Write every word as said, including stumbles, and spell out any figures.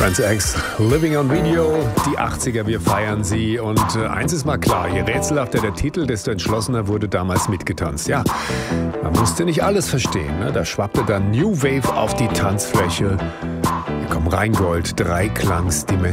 Trans-X, Living on Video, die achtziger, wir feiern sie. Und äh, eins ist mal klar, je rätselhafter der Titel, desto entschlossener wurde damals mitgetanzt. Ja, man musste nicht alles verstehen, ne? Da schwappte dann New Wave auf die Tanzfläche. Hier kommen Rheingold, Dreiklangsdimension.